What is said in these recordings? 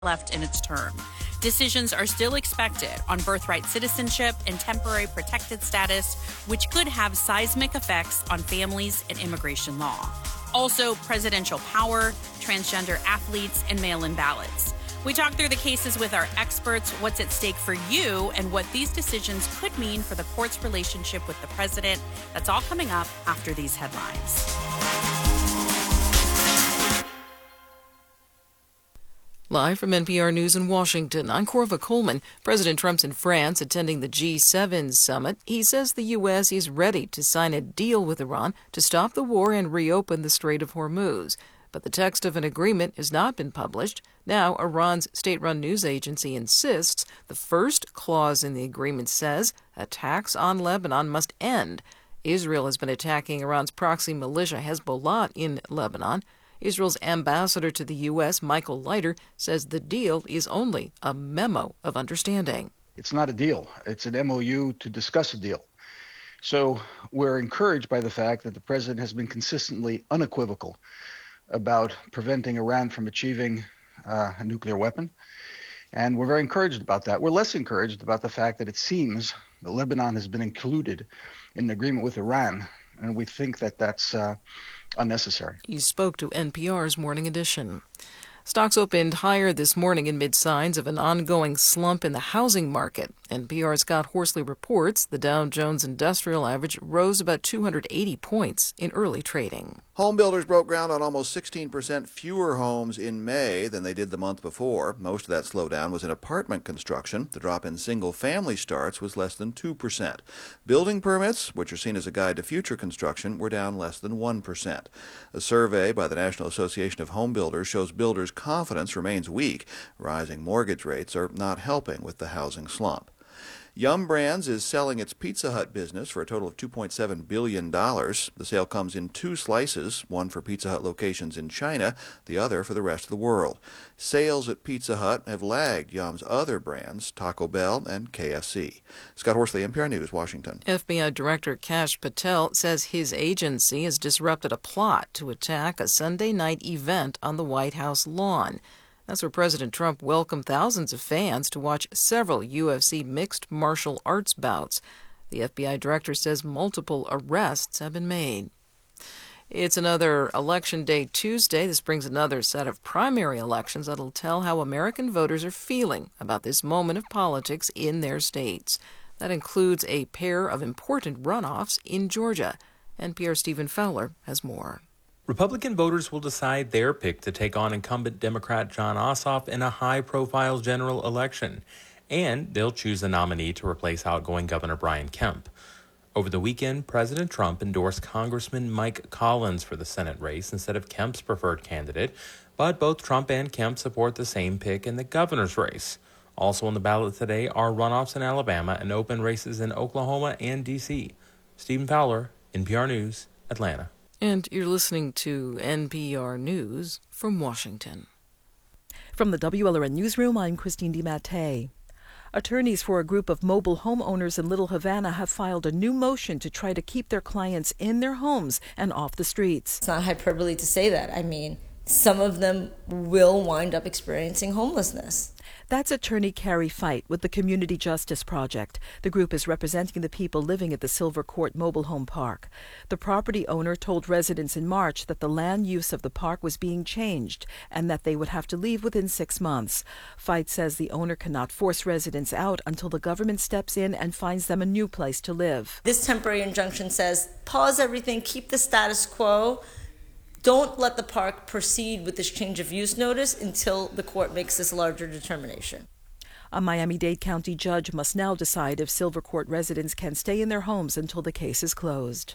left in its term. Decisions are still expected on birthright citizenship and temporary protected status, which could have seismic effects on families and immigration law. Also, presidential power, transgender athletes, and mail-in ballots. We talk through the cases with our experts, what's at stake for you, and what these decisions could mean for the court's relationship with the president. That's all coming up after these headlines. Live from NPR News in Washington, I'm Corva Coleman. President Trump's in France attending the G7 summit. He says the U.S. is ready to sign a deal with Iran to stop the war and reopen the Strait of Hormuz. But the text of an agreement has not been published. Now, Iran's state-run news agency insists the first clause in the agreement says attacks on Lebanon must end. Israel has been attacking Iran's proxy militia Hezbollah in Lebanon. Israel's ambassador to the U.S., Michael Leiter, says the deal is only a memo of understanding. It's not a deal. It's an MOU to discuss a deal. So we're encouraged by the fact that the president has been consistently unequivocal about preventing Iran from achieving a nuclear weapon. And we're very encouraged about that. We're less encouraged about the fact that it seems that Lebanon has been included in an agreement with Iran. And we think that that's unnecessary. He spoke to NPR's Morning Edition. Stocks opened higher this morning amid signs of an ongoing slump in the housing market. NPR's Scott Horsley reports the Dow Jones Industrial Average rose about 280 points in early trading. Home builders broke ground on almost 16% fewer homes in May than they did the month before. Most of that slowdown was in apartment construction. The drop in single-family starts was less than 2%. Building permits, which are seen as a guide to future construction, were down less than 1%. A survey by the National Association of Home Builders shows builders' confidence remains weak. Rising mortgage rates are not helping with the housing slump. Yum! Brands is selling its Pizza Hut business for a total of $2.7 billion. The sale comes in two slices, one for Pizza Hut locations in China, the other for the rest of the world. Sales at Pizza Hut have lagged Yum's other brands, Taco Bell and KFC. Scott Horsley, NPR News, Washington. FBI Director Kash Patel says his agency has disrupted a plot to attack a Sunday night event on the White House lawn. That's where President Trump welcomed thousands of fans to watch several UFC mixed martial arts bouts. The FBI director says multiple arrests have been made. It's another Election Day Tuesday. This brings another set of primary elections that'll tell how American voters are feeling about this moment of politics in their states. That includes a pair of important runoffs in Georgia. NPR's Stephen Fowler has more. Republican voters will decide their pick to take on incumbent Democrat Jon Ossoff in a high-profile general election, and they'll choose a nominee to replace outgoing Governor Brian Kemp. Over the weekend, President Trump endorsed Congressman Mike Collins for the Senate race instead of Kemp's preferred candidate, but both Trump and Kemp support the same pick in the governor's race. Also on the ballot today are runoffs in Alabama and open races in Oklahoma and D.C. Stephen Fowler, NPR News, Atlanta. And you're listening to NPR News from Washington. From the WLRN Newsroom, I'm Christine DiMattei. Attorneys for a group of mobile homeowners in Little Havana have filed a new motion to try to keep their clients in their homes and off the streets. It's not hyperbole to say that. I mean, some of them will wind up experiencing homelessness. That's attorney Carrie Fight with the Community Justice Project. The group is representing the people living at the Silver Court Mobile Home Park. The property owner told residents in March that the land use of the park was being changed and that they would have to leave within 6 months. Fight says the owner cannot force residents out until the government steps in and finds them a new place to live. This temporary injunction says, pause everything, keep the status quo. Don't let the park proceed with this change of use notice until the court makes this larger determination. A Miami-Dade County judge must now decide if Silver Court residents can stay in their homes until the case is closed.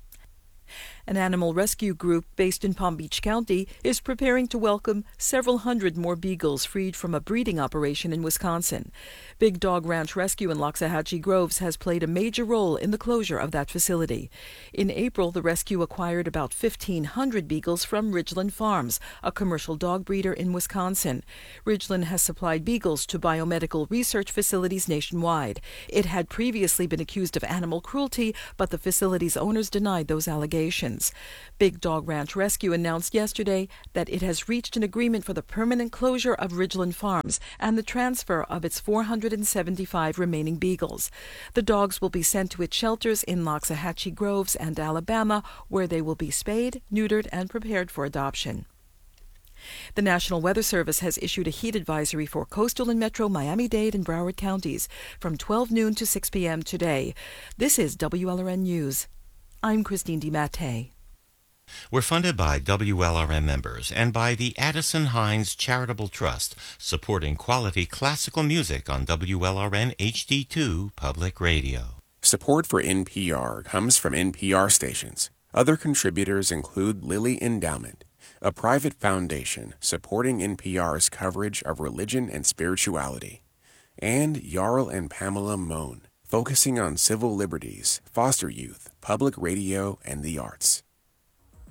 An animal rescue group based in Palm Beach County is preparing to welcome several hundred more beagles freed from a breeding operation in Wisconsin. Big Dog Ranch Rescue in Loxahatchee Groves has played a major role in the closure of that facility. In April, the rescue acquired about 1,500 beagles from Ridgeland Farms, a commercial dog breeder in Wisconsin. Ridgeland has supplied beagles to biomedical research facilities nationwide. It had previously been accused of animal cruelty, but the facility's owners denied those allegations. adoptions. Big Dog Ranch Rescue announced yesterday that it has reached an agreement for the permanent closure of Ridgeland Farms and the transfer of its 475 remaining beagles. The dogs will be sent to its shelters in Loxahatchee Groves and Alabama, where they will be spayed, neutered, and prepared for adoption. The National Weather Service has issued a heat advisory for coastal and metro Miami-Dade and Broward counties from 12 noon to 6 p.m. today. This is WLRN News. I'm Christine DiMattei. We're funded by WLRN members and by the Addison Hines Charitable Trust, supporting quality classical music on WLRN HD2 Public Radio. Support for NPR comes from NPR stations. Other contributors include Lilly Endowment, a private foundation supporting NPR's coverage of religion and spirituality, and Jarl and Pamela Mohn, focusing on civil liberties, foster youth, public radio, and the arts.